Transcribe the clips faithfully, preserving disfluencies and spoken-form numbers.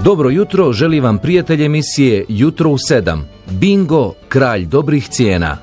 Dobro jutro, želi vam prijatelj emisije Jutro u sedam. Bingo, kralj dobrih cijena.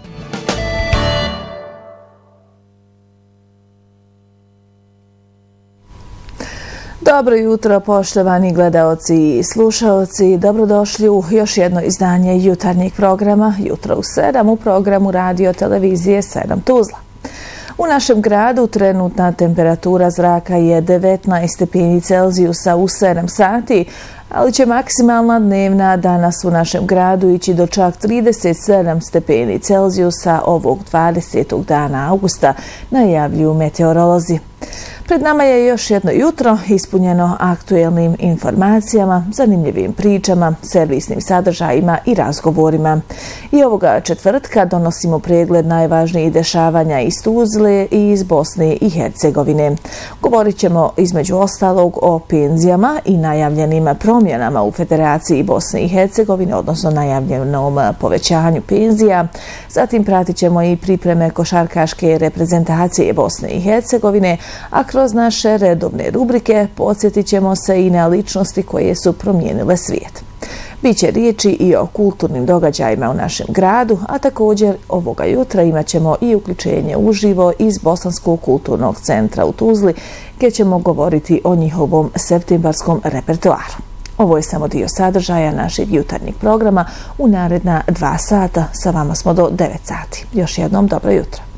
Dobro jutro, poštovani gledaoci i slušaoci. Dobrodošli u još jedno izdanje jutarnjeg programa Jutro u sedam u programu radio televizije sedam Tuzla. U našem gradu trenutna temperatura zraka je devetnaest stepeni Celzijusa u sedam sati, ali će maksimalna dnevna danas u našem gradu ići do čak trideset sedam stepeni Celzijusa ovog dvadesetog dana augusta, najavljuju meteorolozi. Pred nama je još jedno jutro ispunjeno aktuelnim informacijama, zanimljivim pričama, servisnim sadržajima i razgovorima. I ovoga četvrtka donosimo pregled najvažnijih dešavanja iz Tuzle i iz Bosne i Hercegovine. Govorit ćemo između ostalog o penzijama i najavljenim promjenama u Federaciji Bosne i Hercegovine, odnosno najavljenom povećanju penzija. Zatim pratit ćemo i pripreme košarkaške reprezentacije Bosne i Hercegovine, a kroz naše redovne rubrike podsjetit ćemo se i na ličnosti koje su promijenile svijet. Biće riječi i o kulturnim događajima u našem gradu, a također ovoga jutra imat ćemo i uključenje uživo iz Bosanskog kulturnog centra u Tuzli, gdje ćemo govoriti o njihovom septembarskom repertoaru. Ovo je samo dio sadržaja našeg jutarnjeg programa. U naredna dva sata sa vama smo do devet sati. Još jednom dobro jutro.